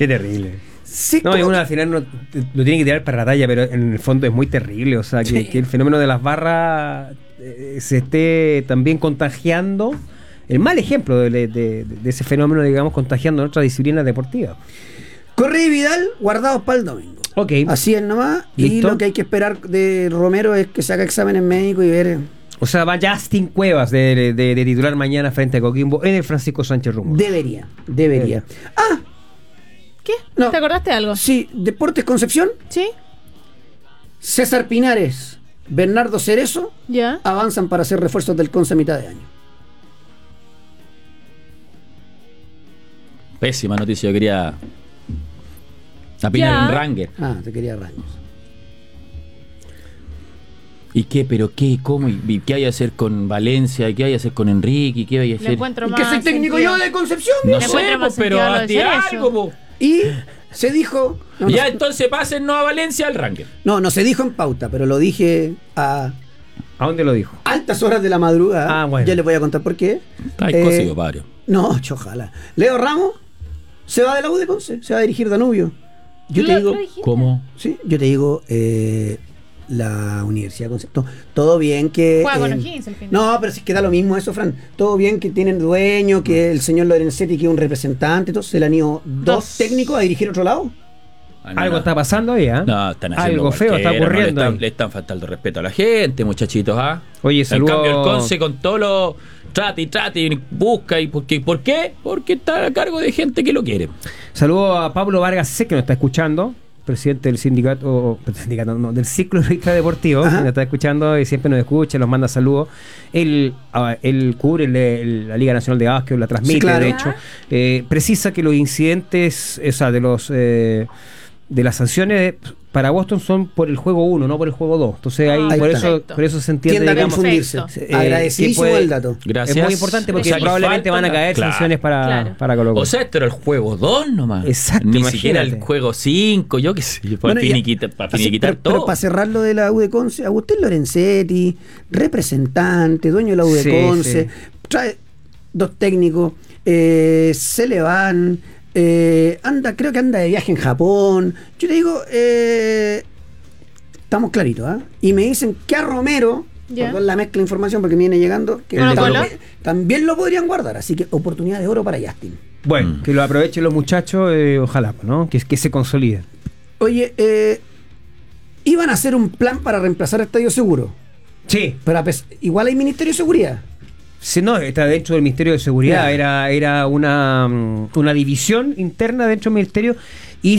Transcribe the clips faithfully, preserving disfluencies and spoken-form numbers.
Qué terrible. Sí, No, y como uno que- al final no, lo tiene que tirar para la talla, pero en el fondo es muy terrible. O sea, que, Sí. que el fenómeno de las barras eh, se esté también contagiando. El mal ejemplo de, de- de- de ese fenómeno, digamos, contagiando en otras disciplinas deportivas. Correa y Vidal guardados para el domingo. Ok. Así es nomás. Y ¿Listo? lo que hay que esperar de Romero es que se haga exámenes médicos y ver. O sea, va Justin Cuevas de, de- de titular mañana frente a Coquimbo en el Francisco Sánchez Rumbo. Debería, debería. Ah, ¿Qué? No. ¿Te acordaste de algo? sí, Deportes Concepción, ¿Sí? César Pinares, Bernardo Cerezo ¿Ya? avanzan para hacer refuerzos del Conce a mitad de año. Pésima noticia, yo quería a Pinar Ya. en Ranger. Ah, te quería Rangers. ¿Y qué? ¿Pero qué? ¿Cómo? ¿Y y qué hay a hacer con Valencia? ¿Y qué hay a hacer con Enrique? ¿Y qué hay a Le hacer? encuentro ¿Y más que soy técnico sentido. yo de Concepción? No Le sé, encuentro más po, pero sentido a lo de hazte Cerezo. algo, po. Y se dijo. No, Ya no, entonces pasen no a Valencia al Ranger. no, no se dijo en pauta, pero lo dije a ¿A dónde lo dijo? altas horas de la madrugada. Ah, bueno. Ya les voy a contar por qué. Está Eh, cosido, padre. No, ojalá. Leo Ramos se va de la U de Conce, se va a dirigir Danubio. Yo te ¿Lo- digo, lo dijiste? ¿Cómo? sí, yo te digo, eh, la Universidad de Concepción. Todo bien que. Juega con eh, O'Higgins al final. No, pero si queda lo mismo eso, Fran. Todo bien que tienen dueño, que el señor Lorenzetti que es un representante, entonces se le han ido dos, Dos. técnicos a dirigir otro lado. Ah, no, Algo no. está pasando ahí, ¿ah? No, están haciendo Algo feo está cualquiera, ocurriendo. no, le, ahí. están, le están faltando respeto a la gente, muchachitos, ¿ah? Oye, En saludo- cambio, el Conce con todo lo trata y trata y busca. y ¿por qué? ¿Por qué? Porque está a cargo de gente que lo quiere. Saludo a Pablo Vargas, sé que nos está escuchando, presidente del sindicato, o, sindicato no, del ciclo deportivo, Ajá. que nos está escuchando y siempre nos escucha, nos manda saludos. Él, ah, él cubre el- el- la Liga Nacional de Básquet, la transmite, Sí, claro. de hecho. Eh, precisa que los incidentes, o sea, de los eh, de las sanciones para Boston son por el juego uno, no por el juego dos. Entonces ahí, Ah, por eso, perfecto. por eso se entiende, Tiende a digamos, confundirse. Perfecto. eh, Agradecidísimo que puede- el dato. Gracias. Es muy importante porque O sea, probablemente van a faltan- caer claro. sanciones para, Claro. para Colo Colo. O sea, esto era el juego dos nomás. Exacto, Ni imagínate. siquiera el juego cinco, yo qué sé. Para Bueno, ya- finiquitar, para así, finiquitar pero, pero todo. para cerrar lo de la U de Conce, Agustín Lorenzetti, representante, dueño de la U de Sí, Conce, sí. trae dos técnicos, eh, se le van, eh, anda, creo que anda de viaje en Japón. Yo te digo, eh, estamos claritos, ¿ah? Y me dicen que a Romero, Ya. perdón la mezcla de información porque me viene llegando, que ¿Colo también, Colo? también lo podrían guardar, así que oportunidad de oro para Justin. Bueno, Mm. que lo aprovechen los muchachos, eh, ojalá, ¿no? Que, que se consoliden. Oye, eh, iban a hacer un plan para reemplazar a Estadio Seguro. Sí. Pero a pes- igual hay Ministerio de Seguridad. Sí, no, está dentro del Ministerio de Seguridad, Ya. era, era una, mm, una división interna dentro del Ministerio y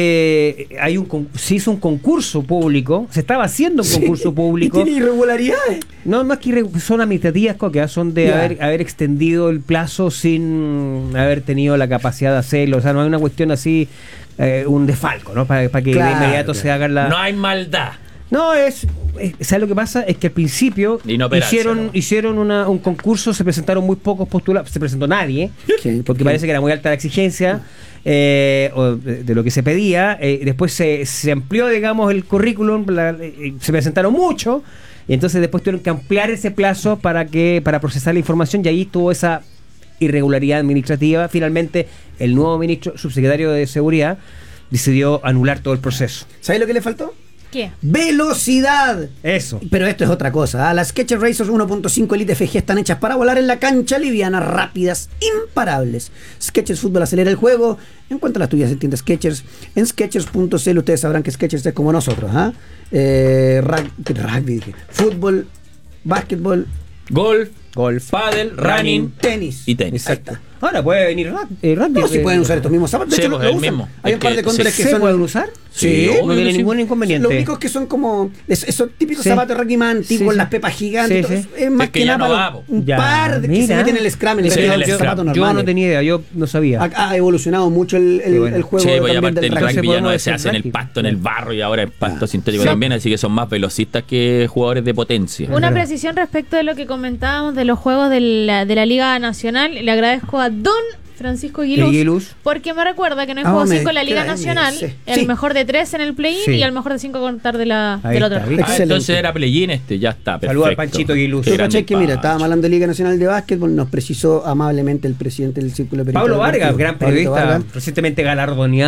se hay un con- se hizo un concurso público, se estaba haciendo un concurso público. Y tiene irregularidades. No, más que irre- son administrativas, Coque, son de Ya. haber, haber extendido el plazo sin haber tenido la capacidad de hacerlo. O sea, no hay una cuestión así, eh, un desfalco, ¿no? Para, para que Claro, de inmediato claro. se hagan la. No hay maldad. No, es, es- ¿sabes lo que pasa? Es que al principio Inoperancia, hicieron, ¿no? hicieron una- un concurso, se presentaron muy pocos postulados, se presentó nadie, ¿Qué? porque ¿Qué? parece que era muy alta la exigencia eh, o de, de lo que se pedía. Eh, después se, se amplió, digamos, el currículum, la- eh, se presentaron mucho, y entonces después tuvieron que ampliar ese plazo para que para procesar la información, y ahí tuvo esa irregularidad administrativa. Finalmente, el nuevo ministro subsecretario de Seguridad decidió anular todo el proceso. ¿Sabes lo que le faltó? ¿Qué? ¡Velocidad! Eso. Pero esto es otra cosa. ¿ah? Las Skechers Racers uno punto cinco Elite F G están hechas para volar en la cancha, livianas, rápidas, imparables. Skechers Fútbol acelera el juego. Encuentra las tuyas en tiendas Skechers. En Skechers punto c l ustedes sabrán que Skechers es como nosotros. ¿ah? Eh, rug- rugby, dije. Fútbol, básquetbol, Golf, Golf, pádel, running tenis. y tenis. Ahí está. Ahora puede venir rugby. eh, rugby, No, si eh, pueden usar estos mismos zapatos. De Sí, hecho, pues, lo el usan. mismo. Hay Es un par que de cóndores ¿Se que son. pueden usar? Sí, no obvio tiene que ningún sí. inconveniente. Los únicos que son como es- esos típicos Sí. zapatos Rockman antiguos, Sí, sí. las pepas gigantes. Sí, todo sí. eso, es más Es que que ya nada no para va, po. un Ya, par de que se mira. meten en el scrum, en el Sí, scrum, en el los scrum. zapatos Yo normales. no tenía idea, yo no sabía. Ha, ha evolucionado mucho el, el, Qué bueno. el juego Sí, pues, y también aparte del el rugby. rugby rugby ya no podemos se decir hace en el rugby. pasto, en el barro y ahora es pasto sintético Sí. también, así que son más velocistas que jugadores de potencia. Una verdad. precisión respecto de lo que comentábamos de los juegos de la, de la Liga Nacional. Le agradezco a Don Francisco Aguiluz, Aguiluz. porque me recuerda que no hay Ah, juego me- cinco en la Liga queda ahí, Nacional, sí. el Sí. mejor de tres en el play-in Sí. y el mejor de cinco a contar de la, Ahí del está, otro. ¿viste? Ah, Excelente. entonces era play-in este, ya está, perfecto. Saluda al Panchito Aguiluz. Qué Tú grande cachai que, mira, Pancho. estábamos hablando de Liga Nacional de Básquetbol, nos precisó amablemente el presidente del Círculo de Periodistas Pablo Vargas, Deportivos, gran Pablito periodista, Vargas. recientemente galardoneado